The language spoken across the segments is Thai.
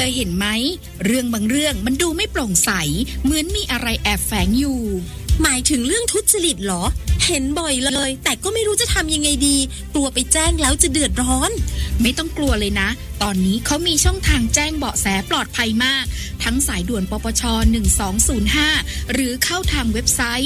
ยเห็นไหมเรื่องบางเรื่องมันดูไม่โปร่งใสเหมือนมีอะไรแอบแฝงอยู่หมายถึงเรื่องทุจริตเหรอเห็นบ่อยเลยแต่ก็ไม่รู้จะทำยังไงดีกลัวไปแจ้งแล้วจะเดือดร้อนไม่ต้องกลัวเลยนะตอนนี้เขามีช่องทางแจ้งเบาะแสปลอดภัยมากทั้งสายด่วนปปช1205หรือเข้าทางเว็บไซต์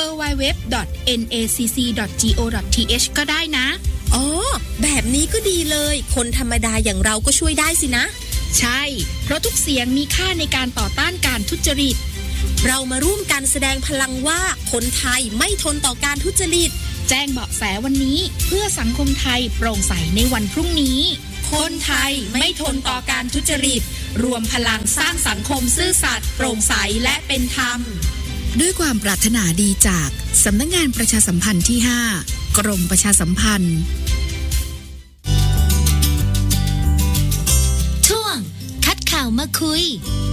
www.nacc.go.th ก็ได้นะอ๋อแบบนี้ก็ดีเลยคนธรรมดาอย่างเราก็ช่วยได้สินะใช่เพราะทุกเสียงมีค่าในการต่อต้านการทุจริตเรามาร่วมกันแสดงพลังว่าคนไทยไม่ทนต่อการทุจริตแจ้งเบาะแสวันนี้เพื่อสังคมไทยโปร่งใสในวันพรุ่งนี้คนไทยไม่ทนต่อการทุจริตรวมพลังสร้างสังคมซื่อสัตย์โปร่งใสและเป็นธรรมด้วยความปรารถนาดีจากสำนักงานประชาสัมพันธ์ที่ 5 กรมประชาสัมพันธ์ช่วงคัดข่าวมาคุย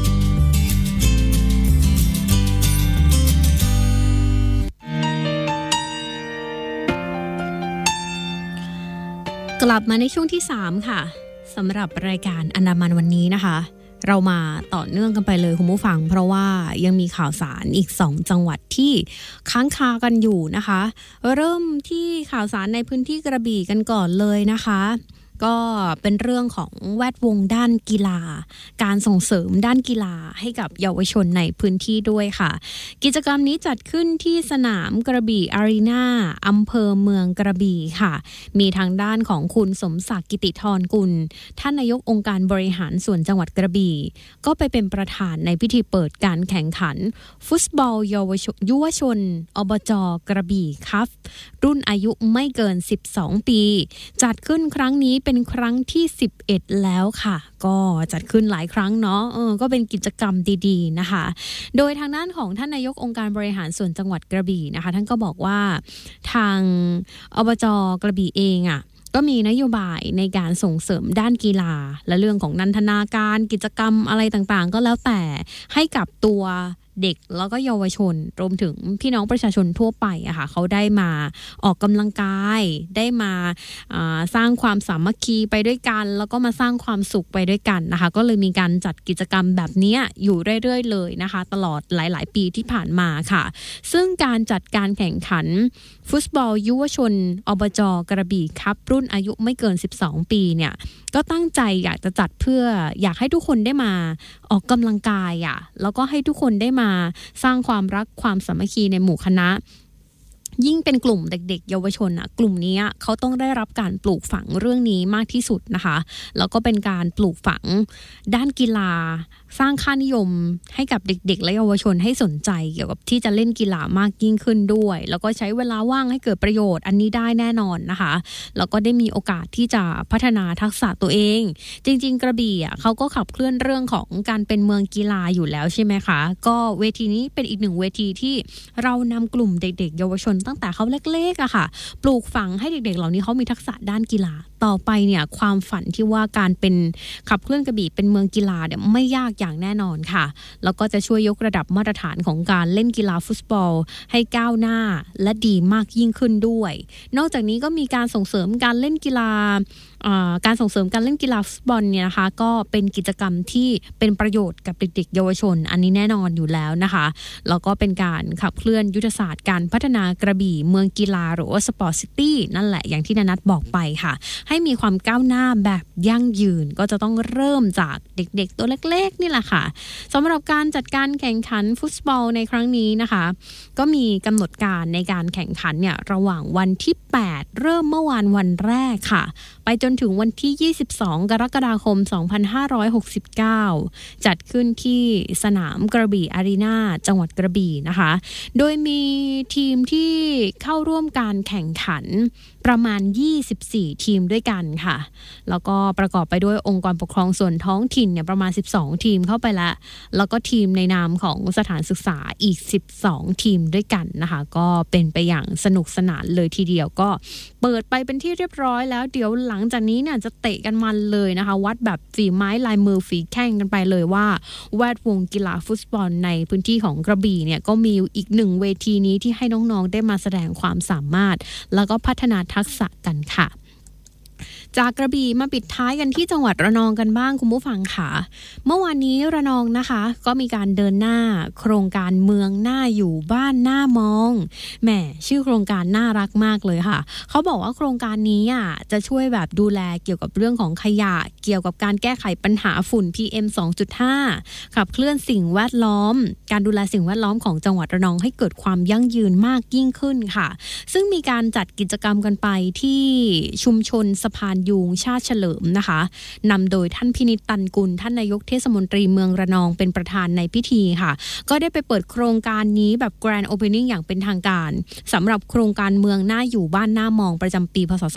กลับมาในช่วงที่3ค่ะสำหรับรายการอันดามันวันนี้นะคะเรามาต่อเนื่องกันไปเลยคุณผู้ฟังเพราะว่ายังมีข่าวสารอีก2จังหวัดที่ค้างคากันอยู่นะคะเริ่มที่ข่าวสารในพื้นที่กระบี่กันก่อนเลยนะคะก็เป็นเรื่องของแวดวงด้านกีฬาการส่งเสริมด้านกีฬาให้กับเยาวชนในพื้นที่ด้วยค่ะกิจกรรมนี้จัดขึ้นที่สนามกระบี่อารีนาอำเภอเมืองกระบี่ค่ะมีทางด้านของคุณสมศักดิ์กิติธรกุลท่านนายกองค์การบริหารส่วนจังหวัดกระบี่ก็ไปเป็นประธานในพิธีเปิดการแข่งขันฟุตบอลเยาวชนอบจ.กระบี่คัพรุ่นอายุไม่เกิน12ปีจัดขึ้นครั้งนี้เป็นครั้งที่11แล้วค่ะก็จัดขึ้นหลายครั้งเนาะก็เป็นกิจกรรมดีๆนะคะโดยทางด้านของท่านนายกองค์การบริหารส่วนจังหวัดกระบี่นะคะท่านก็บอกว่าทางอบจ.กระบี่เองก็มีนโยบายในการส่งเสริมด้านกีฬาและเรื่องของนันทนาการกิจกรรมอะไรต่างๆก็แล้วแต่ให้กับตัวเด็กแล้วก็เยาวชนรวมถึงพี่น้องประชาชนทั่วไปอะค่ะเขาได้มาออกกำลังกายได้มาสร้างความสามัคคีไปด้วยกันแล้วก็มาสร้างความสุขไปด้วยกันนะคะก็เลยมีการจัดกิจกรรมแบบนี้อยู่เรื่อยๆเลยนะคะตลอดหลายๆปีที่ผ่านมาค่ะซึ่งการจัดการแข่งขันฟุตบอลยุวชนอบจ.กระบี่คัพรุ่นอายุไม่เกิน12ปีเนี่ยก็ตั้งใจอยากจะจัดเพื่ออยากให้ทุกคนได้มาออกกำลังกายแล้วก็ให้ทุกคนได้มาสร้างความรักความสามัคคีในหมู่คณะยิ่งเป็นกลุ่มเด็กๆเยาวชนกลุ่มนี้เขาต้องได้รับการปลูกฝังเรื่องนี้มากที่สุดนะคะแล้วก็เป็นการปลูกฝังด้านกีฬาสร้างค่านิยมให้กับเด็กๆและเยาวชนให้สนใจเกี่ยวกับที่จะเล่นกีฬามากยิ่งขึ้นด้วยแล้วก็ใช้เวลาว่างให้เกิดประโยชน์อันนี้ได้แน่นอนนะคะแล้วก็ได้มีโอกาสที่จะพัฒนาทักษะตัวเองจริงๆกระบี่เขาก็ขับเคลื่อนเรื่องของการเป็นเมืองกีฬาอยู่แล้วใช่ไหมคะก็เวทีนี้เป็นอีกหนึ่งเวทีที่เรานำกลุ่มเด็กๆเยาวชนตั้งแต่เขาเล็กๆค่ะปลูกฝังให้เด็กๆเหล่านี้เขามีทักษะด้านกีฬาต่อไปเนี่ยความฝันที่ว่าการเป็นขับเคลื่อนกระบี่เป็นเมืองกีฬาเนี่ยไม่ยากอย่างแน่นอนค่ะแล้วก็จะช่วยยกระดับมาตรฐานของการเล่นกีฬาฟุตบอลให้ก้าวหน้าและดีมากยิ่งขึ้นด้วยนอกจากนี้ก็มีการส่งเสริมการเล่นกีฬาการส่งเสริมการเล่นกีฬาฟุตบอลเนี่ยนะคะก็เป็นกิจกรรมที่เป็นประโยชน์กับเด็กๆเยาวชนอันนี้แน่นอนอยู่แล้วนะคะแล้วก็เป็นการขับเคลื่อนยุทธศาสตร์การพัฒนากระบี่เมืองกีฬาหรือว่าสปอร์ตซิตี้นั่นแหละอย่างที่นัทบอกไปค่ะให้มีความก้าวหน้าแบบยั่งยืนก็จะต้องเริ่มจากเด็กๆตัวเล็กๆนี่แหละค่ะสำหรับการจัดการแข่งขันฟุตบอลในครั้งนี้นะคะก็มีกำหนดการในการแข่งขันเนี่ยระหว่างวันที่8เริ่มเมื่อวันแรกค่ะไปจนถึงวันที่22กรกฎาคม2569จัดขึ้นที่สนามกระบี่อารีนาจังหวัดกระบี่นะคะโดยมีทีมที่เข้าร่วมการแข่งขันประมาณ24ทีมด้วยกันค่ะแล้วก็ประกอบไปด้วยองค์กรปกครองส่วนท้องถิ่นเนี่ยประมาณ12ทีมเข้าไปแล้วก็ทีมในนามของสถานศึกษาอีก12ทีมด้วยกันนะคะก็เป็นไปอย่างสนุกสนานเลยทีเดียวก็เปิดไปเป็นที่เรียบร้อยแล้วเดี๋ยวหลังจากนี้เนี่ยจะเตะกันมันเลยนะคะวัดแบบฝีไม้ลายมือฝีแข้งกันไปเลยว่าแวดวงกีฬาฟุตบอลในพื้นที่ของกระบี่เนี่ยก็มีอีกหนึ่งเวทีนี้ที่ให้น้องๆได้มาแสดงความสามารถแล้วก็พัฒนาทักษะกันค่ะจากกระบี่มาปิดท้ายกันที่จังหวัดระนองกันบ้างคุณผู้ฟังค่ะเมื่อวานนี้ระนองนะคะก็มีการเดินหน้าโครงการเมืองน่าอยู่บ้านน่ามองแหมชื่อโครงการน่ารักมากเลยค่ะเขาบอกว่าโครงการนี้จะช่วยแบบดูแลเกี่ยวกับเรื่องของขยะเกี่ยวกับการแก้ไขปัญหาฝุ่น PM 2.5 ขับเคลื่อนสิ่งแวดล้อมการดูแลสิ่งแวดล้อมของจังหวัดระนองให้เกิดความยั่งยืนมากยิ่งขึ้นค่ะซึ่งมีการจัดกิจกรรมกันไปที่ชุมชนสะพานยูงชาติเฉลิมนะคะนำโดยท่านพินิจตันกุลท่านนายกเทศมนตรีเมืองระนองเป็นประธานในพิธีค่ะก็ได้ไปเปิดโครงการนี้แบบ Grand Opening อย่างเป็นทางการสำหรับโครงการเมืองน่าอยู่บ้านน่ามองประจำปีพ.ศ.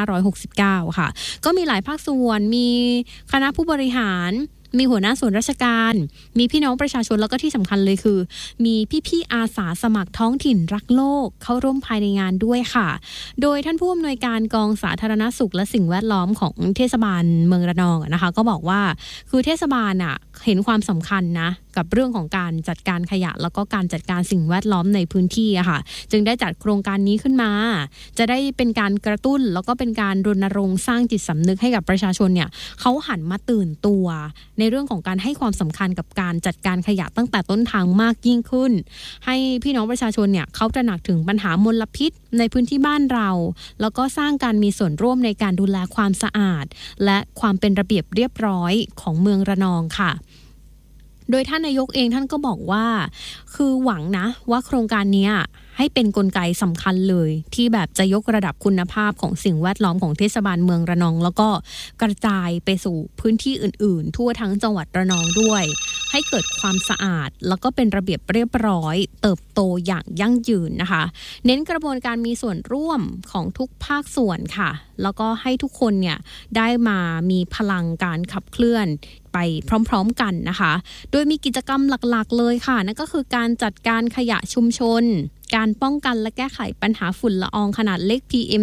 2569 ค่ะก็มีหลายภาคส่วนมีคณะผู้บริหารมีหัวหน้าส่วนราชการมีพี่น้องประชาชนแล้วก็ที่สำคัญเลยคือมีพี่ๆอาสาสมัครท้องถิ่นรักโลกเข้าร่วมภายในงานด้วยค่ะโดยท่านผู้อำนวยการกองสาธารณสุขและสิ่งแวดล้อมของเทศบาลเมืองระนองนะคะก็บอกว่าคือเทศบาลเห็นความสำคัญนะกับเรื่องของการจัดการขยะแล้วก็การจัดการสิ่งแวดล้อมในพื้นที่อะค่ะจึงได้จัดโครงการนี้ขึ้นมาจะได้เป็นการกระตุ้นแล้วก็เป็นการรณรงค์สร้างจิตสำนึกให้กับประชาชนเนี่ยเขาหันมาตื่นตัวในเรื่องของการให้ความสำคัญกับการจัดการขยะตั้งแต่ต้นทางมากยิ่งขึ้นให้พี่น้องประชาชนเนี่ยเขาตระหนักถึงปัญหามลพิษในพื้นที่บ้านเราแล้วก็สร้างการมีส่วนร่วมในการดูแลความสะอาดและความเป็นระเบียบเรียบร้อยของเมืองระนองค่ะโดยท่านนายกเองท่านก็บอกว่าคือหวังนะว่าโครงการนี้ให้เป็นกลไกสำคัญเลยที่แบบจะยกระดับคุณภาพของสิ่งแวดล้อมของเทศบาลเมืองระนองแล้วก็กระจายไปสู่พื้นที่อื่นๆทั่วทั้งจังหวัดระนองด้วยให้เกิดความสะอาดแล้วก็เป็นระเบียบเรียบร้อยเติบโตอย่างยั่งยืนนะคะเน้นกระบวนการมีส่วนร่วมของทุกภาคส่วนค่ะแล้วก็ให้ทุกคนเนี่ยได้มามีพลังการขับเคลื่อนไปพร้อมๆกันนะคะโดยมีกิจกรรมหลักๆเลยค่ะนั่นก็คือการจัดการขยะชุมชนการป้องกันและแก้ไขปัญหาฝุ่นละอองขนาดเล็ก PM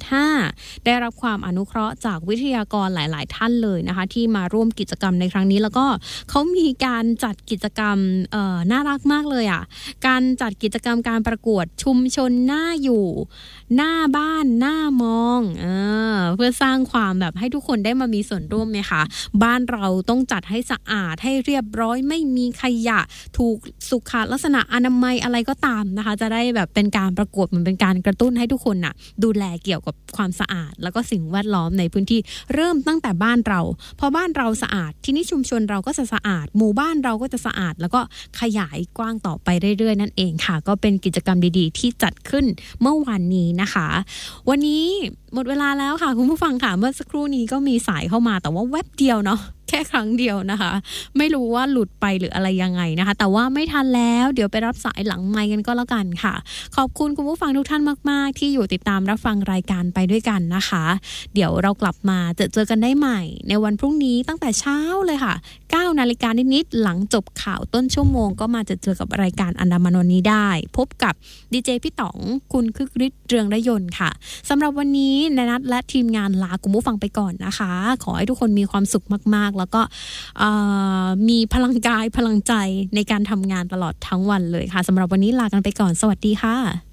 2.5 ได้รับความอนุเคราะห์จากวิทยากรหลายๆท่านเลยนะคะที่มาร่วมกิจกรรมในครั้งนี้แล้วก็เขามีการจัดกิจกรรมน่ารักมากเลยการจัดกิจกรรมการประกวดชุมชนน่าอยู่หน้าบ้านน่ามองเพื่อสร้างความแบบให้ทุกคนได้มามีส่วนร่วมเนี่ยค่ะบ้านเราต้องจัดให้สะอาดให้เรียบร้อยไม่มีขยะถูกสุขลักษณะอนามัยอะไรก็ตามนะคะจะได้แบบเป็นการประกวดมันเป็นการกระตุ้นให้ทุกคนดูแลเกี่ยวกับความสะอาดแล้วก็สิ่งแวดล้อมในพื้นที่เริ่มตั้งแต่บ้านเราพอบ้านเราสะอาดที่นี่ชุมชนเราก็จะสะอาดหมู่บ้านเราก็จะสะอาดแล้วก็ขยายกว้างต่อไปเรื่อยๆนั่นเองค่ะก็เป็นกิจกรรมดีๆที่จัดขึ้นเมื่อวานนี้นะคะวันนี้หมดเวลาแล้วค่ะคุณผู้ฟังค่ะเมื่อสักครู่นี้ก็มีสายเข้ามาแต่ว่าแวบเดียวเนาะแค่ครั้งเดียวนะคะไม่รู้ว่าหลุดไปหรืออะไรยังไงนะคะแต่ว่าไม่ทันแล้วเดี๋ยวไปรับสายหลังไมค์กันก็แล้วกันค่ะขอบคุณคุณผู้ฟังทุกท่านมากๆที่อยู่ติดตามรับฟังรายการไปด้วยกันนะคะเดี๋ยวเรากลับมาเจอกันได้ใหม่ในวันพรุ่งนี้ตั้งแต่เช้าเลยค่ะ 9 นาฬิกานิดๆหลังจบข่าวต้นชั่วโมงก็มาเจอกับรายการอันดามันวันนี้ได้พบกับดีเจพี่ต๋องคุณคึกฤทธิ์เรืองระยนต์ค่ะสำหรับวันนี้นัทและทีมงานลาคุณผู้ฟังไปก่อนนะคะขอให้ทุกคนมีความสุขมากๆแล้วก็มีพลังกายพลังใจในการทำงานตลอดทั้งวันเลยค่ะสำหรับวันนี้ลากันไปก่อนสวัสดีค่ะ